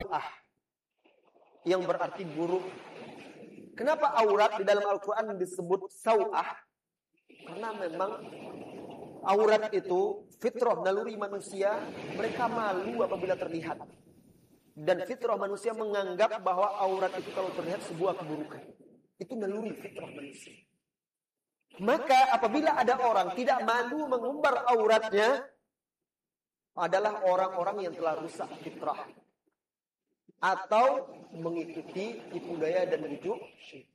sau'ah, yang berarti buruk. Kenapa aurat di dalam Al-Quran disebut sau'ah? Karena memang aurat itu fitrah naluri manusia, mereka malu apabila terlihat. Dan fitrah manusia menganggap bahwa aurat itu kalau terlihat sebuah keburukan. Itu naluri fitrah manusia. Maka apabila ada orang tidak malu mengumbar auratnya, adalah orang-orang yang telah rusak fitrah atau mengikuti tipu daya dan bujuk syaitan.